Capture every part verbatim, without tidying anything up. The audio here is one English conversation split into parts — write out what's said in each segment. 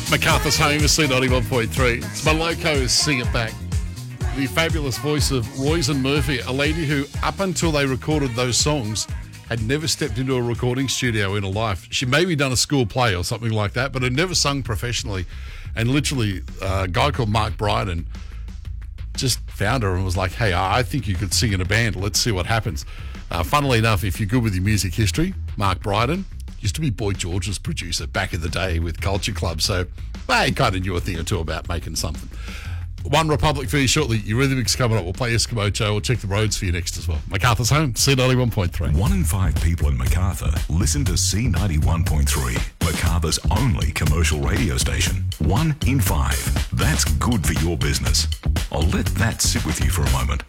MacArthur's Home is C ninety-one point three. It's Maloko's Sing It Back. The fabulous voice of Roisin Murphy, a lady who, up until they recorded those songs, had never stepped into a recording studio in her life. She maybe done a school play or something like that, but had never sung professionally. And literally, uh, a guy called Mark Bryden just found her and was like, hey, I think you could sing in a band. Let's see what happens. Uh, funnily enough, if you're good with your music history, Mark Bryden used to be Boy George's producer back in the day with Culture Club. So, well, he kind of knew a thing or two about making something. One Republic for you shortly. Eurythmics coming up. We'll play Eskimo Joe. We'll check the roads for you next as well. MacArthur's Home, C ninety-one point three. One in five people in MacArthur listen to C ninety-one point three, MacArthur's only commercial radio station. One in five. That's good for your business. I'll let that sit with you for a moment.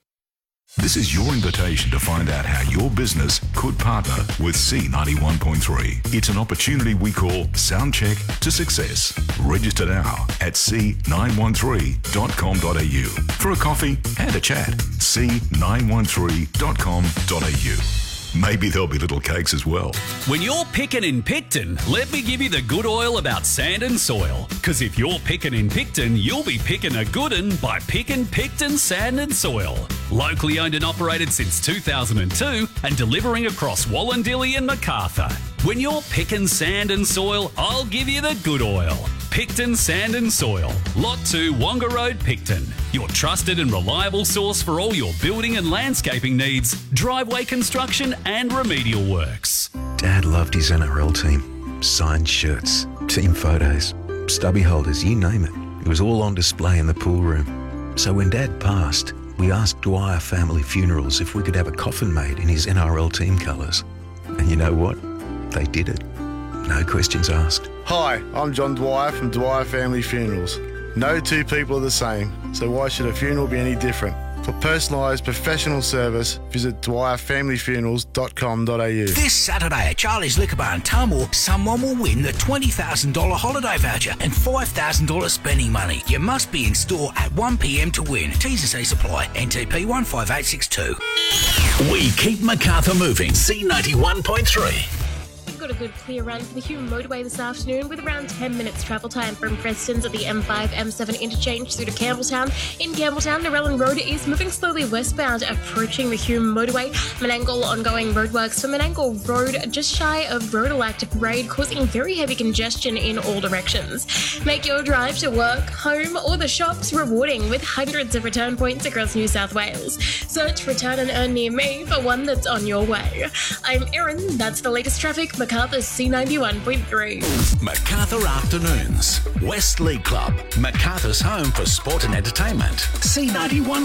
This is your invitation to find out how your business could partner with C ninety-one point three. It's an opportunity we call Soundcheck to Success. Register now at c nine one three dot com dot a u for a coffee and a chat. c nine one three dot com dot a u. Maybe there'll be little cakes as well. When you're picking in Picton, let me give you the good oil about sand and soil. Because if you're picking in Picton, you'll be picking a good un by picking Picton Sand and Soil. Locally owned and operated since two thousand two and delivering across Wallandilly and MacArthur. When you're picking sand and soil, I'll give you the good oil. Picton Sand and Soil, Lot two, Wonga Road, Picton. Your trusted and reliable source for all your building and landscaping needs, driveway construction and remedial works. Dad loved his N R L team. Signed shirts, team photos, stubby holders, you name it. It was all on display in the pool room. So when Dad passed, we asked Dwyer Family Funerals if we could have a coffin made in his N R L team colours. And you know what? They did it. No questions asked. Hi, I'm John Dwyer from Dwyer Family Funerals. No two people are the same, so why should a funeral be any different? For personalised professional service, visit dwyer family funerals dot com dot a u. This Saturday at Charlie's Liquor Bar in Tullamore, someone will win the twenty thousand dollars holiday voucher and five thousand dollars spending money. You must be in store at one p m to win. T's and C's apply. N T P one five eight six two. We keep MacArthur moving. C ninety-one point three. We've got a good clear run for the Hume motorway this afternoon with around ten minutes travel time from Preston's at the M five M seven interchange through to Campbelltown. In Campbelltown, Narellan Road is moving slowly westbound, approaching the Hume motorway. Menangle ongoing roadworks for Menangle Road just shy of Rodelac to Parade, causing very heavy congestion in all directions. Make your drive to work, home or the shops rewarding with hundreds of return points across New South Wales. Search Return and Earn near me for one that's on your way. I'm Erin, that's the latest traffic. MacArthur's C ninety-one point three. MacArthur Afternoons. West League Club. MacArthur's home for sport and entertainment. C ninety-one